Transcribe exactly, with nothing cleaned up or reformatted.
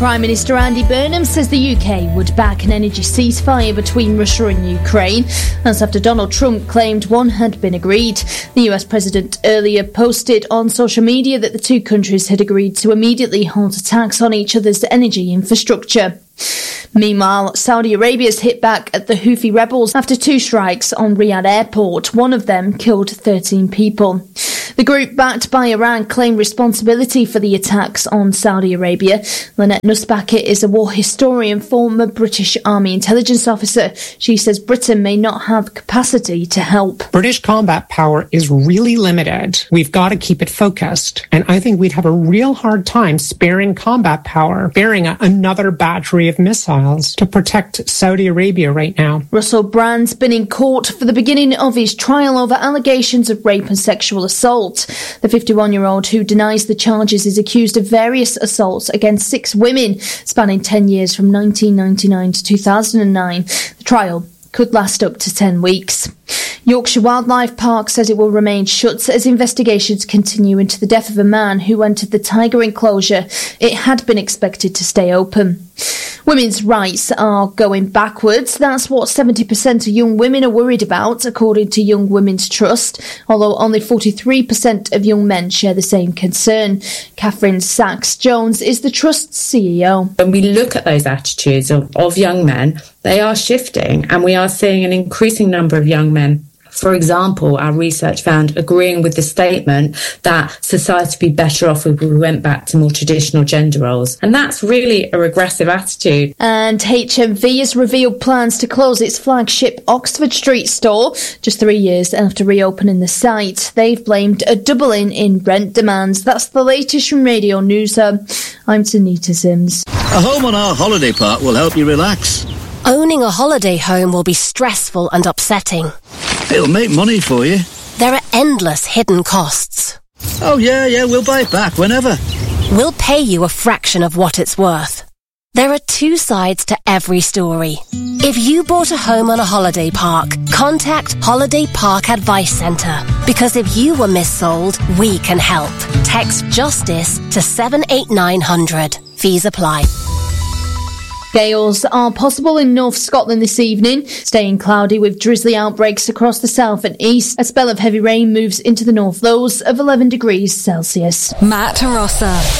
Prime Minister Andy Burnham says the U K would back an energy ceasefire between Russia and Ukraine. That's after Donald Trump claimed one had been agreed. The U S President earlier posted on social media that the two countries had agreed to immediately halt attacks on each other's energy infrastructure. Meanwhile, Saudi Arabia's hit back at the Houthi rebels after two strikes on Riyadh airport. One of them killed thirteen people. The group backed by Iran claimed responsibility for the attacks on Saudi Arabia. Lynette Nussbacher is a war historian, former British Army intelligence officer. She says Britain may not have capacity to help. British combat power is really limited. We've got to keep it focused. And I think we'd have a real hard time sparing combat power, bearing a- another battery of missiles to protect Saudi Arabia right now. Russell Brand's been in court for the beginning of his trial over allegations of rape and sexual assault. The fifty-one-year-old who denies the charges is accused of various assaults against six women spanning ten years from nineteen ninety-nine to two thousand nine. The trial could last up to ten weeks. Yorkshire Wildlife Park says it will remain shut as investigations continue into the death of a man who entered the tiger enclosure. It had been expected to stay open. Women's rights are going backwards. That's what seventy percent of young women are worried about, according to Young Women's Trust, although only forty-three percent of young men share the same concern. Catherine Sachs-Jones is the Trust's C E O. When we look at those attitudes of, of young men, they are shifting, and we are seeing an increasing number of young men, for example, our research found agreeing with the statement that society would be better off if we went back to more traditional gender roles. And that's really a regressive attitude. And H M V has revealed plans to close its flagship Oxford Street store just three years after reopening the site. They've blamed a doubling in rent demands. That's the latest from Radio News Hub. I'm Tanita Sims. A home on our holiday park will help you relax. Owning a holiday home will be stressful and upsetting. It'll make money for you. There are endless hidden costs. Oh, yeah, yeah, we'll buy it back whenever. We'll pay you a fraction of what it's worth. There are two sides to every story. If you bought a home on a holiday park, contact Holiday Park Advice Centre. Because if you were missold, we can help. Text JUSTICE to seven eight nine hundred. Fees apply. Gales are possible in North Scotland this evening, staying cloudy with drizzly outbreaks across the south and east. A spell of heavy rain moves into the north, lows of eleven degrees Celsius. Matt Rossa.